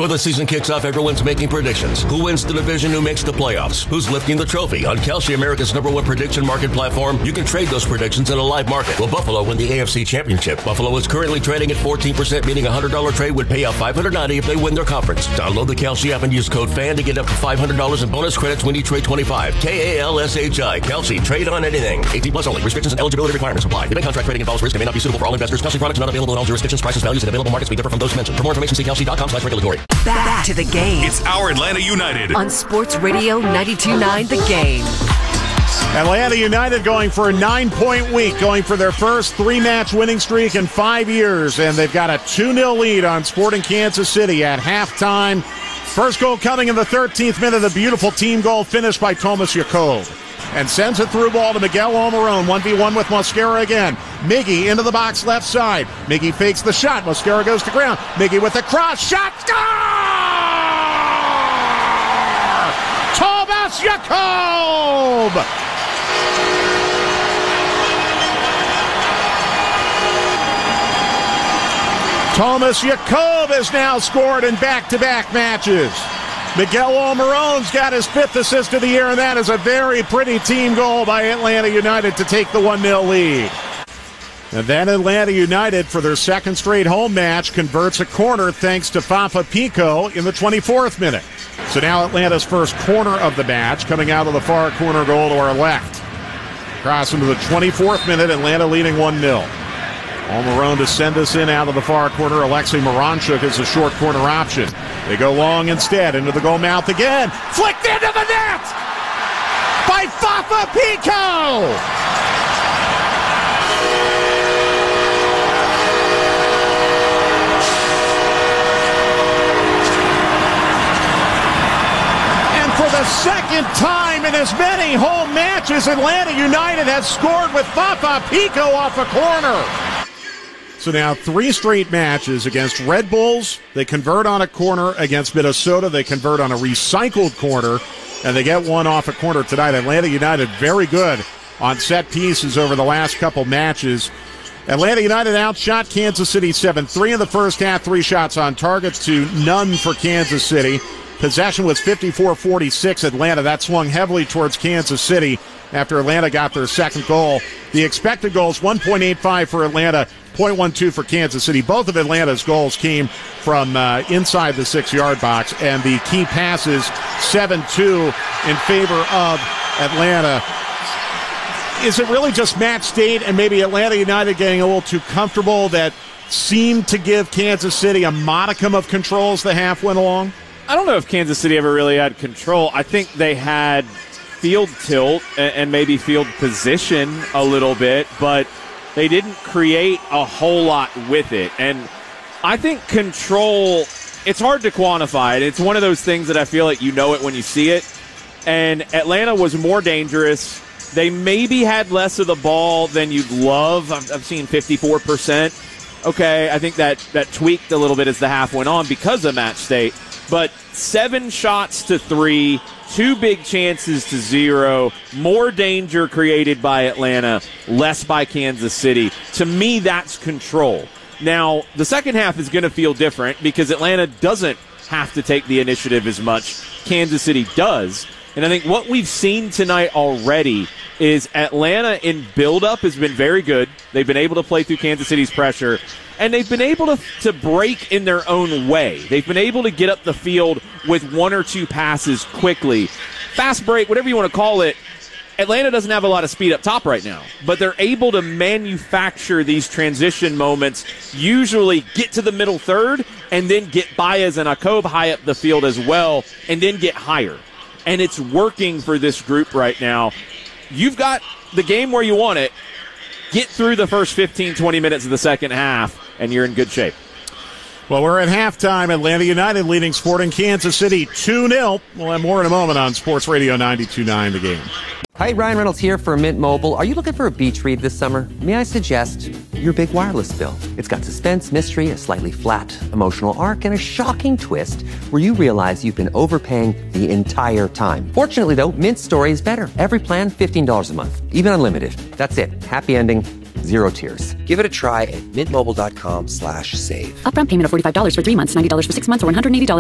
Before the season kicks off, everyone's making predictions. Who wins the division? Who makes the playoffs? Who's lifting the trophy? On Kalshi, America's #1 prediction market platform, you can trade those predictions in a live market. Will Buffalo win the AFC Championship? Buffalo is currently trading at 14%, meaning a $100 trade would pay out $590 if they win their conference. Download the Kalshi app and use code FAN to get up to $500 in bonus credits when you trade 25. KALSHI. Kalshi. Trade on anything. 18 plus only. Restrictions and eligibility requirements apply. Event contract trading involves risk and may not be suitable for all investors. Kalshi products not available in all jurisdictions. Prices, values, and available markets may differ from those mentioned. For more information, see Kalshi.com/regulatory. Back to the game. It's our Atlanta United. On Sports Radio 92.9 The Game. Atlanta United going for a 9-point week, going for their first 3-match winning streak in 5 years, and they've got a 2-0 lead on Sporting Kansas City at halftime. First goal coming in the 13th minute, a beautiful team goal finished by Thomas Jakob. And sends a through ball to Miguel Almiron, 1v1 with Mosquera again. Miggy into the box left side. Miggy fakes the shot. Mosquera goes to ground. Miggy with the cross. Shot. Score! Thomas Jakob! Thomas Jakob has now scored in back-to-back matches. Miguel Almiron's got his 5th assist of the year, and that is a very pretty team goal by Atlanta United to take the 1-0 lead. And then Atlanta United, for their second straight home match, converts a corner thanks to Fafa Pico in the 24th minute. So now Atlanta's first corner of the match, coming out of the far corner goal to our left. Cross into the 24th minute, Atlanta leading 1-0. Almiron to send us in out of the far corner. Alexei Moranchuk is a short corner option. They go long instead, into the goal mouth again. Flicked into the net by Fafa Pico! And for the second time in as many home matches, Atlanta United has scored with Fafa Pico off a corner. So now 3 straight matches against Red Bulls. They convert on a corner. Against Minnesota, they convert on a recycled corner, and they get one off a corner tonight. Atlanta United very good on set pieces over the last couple matches. Atlanta United outshot Kansas City 7-3 in the first half, 3 shots on target to none for Kansas City. Possession was 54-46 Atlanta. That swung heavily towards Kansas City after Atlanta got their second goal. The expected goals, 1.85 for Atlanta, 0.12 for Kansas City. Both of Atlanta's goals came from inside the 6-yard box, and the key passes, 7-2 in favor of Atlanta. Is it really just match state and maybe Atlanta United getting a little too comfortable that seemed to give Kansas City a modicum of control as the half went along? I don't know if Kansas City ever really had control. I think they had field tilt and maybe field position a little bit, but they didn't create a whole lot with it. And I think control, it's hard to quantify it. It's one of those things that I feel like you know it when you see it. And Atlanta was more dangerous. They maybe had less of the ball than you'd love. I've seen 54%. Okay, I think that tweaked a little bit as the half went on because of match state. But 7 shots to 3, 2 big chances to 0, more danger created by Atlanta, less by Kansas City. To me, that's control. Now, the second half is going to feel different because Atlanta doesn't have to take the initiative as much. Kansas City does. And I think what we've seen tonight already is Atlanta in build-up has been very good. They've been able to play through Kansas City's pressure, and they've been able to break in their own way. They've been able to get up the field with 1 or 2 passes quickly. Fast break, whatever you want to call it, Atlanta doesn't have a lot of speed up top right now, but they're able to manufacture these transition moments, usually get to the middle third, and then get Baez and Jakob high up the field as well, and then get higher. And it's working for this group right now. You've got the game where you want it. Get through the first 15, 20 minutes of the second half, and you're in good shape. Well, we're at halftime. Atlanta United leading Sporting Kansas City 2-0. We'll have more in a moment on Sports Radio 92.9 The Game. Hi, Ryan Reynolds here for Mint Mobile. Are you looking for a beach read this summer? May I suggest your big wireless bill? It's got suspense, mystery, a slightly flat emotional arc, and a shocking twist where you realize you've been overpaying the entire time. Fortunately, though, Mint's story is better. Every plan, $15 a month, even unlimited. That's it. Happy ending. 0 tears. Give it a try at mintmobile.com/save. Upfront payment of $45 for 3 months, $90 for 6 months, or $180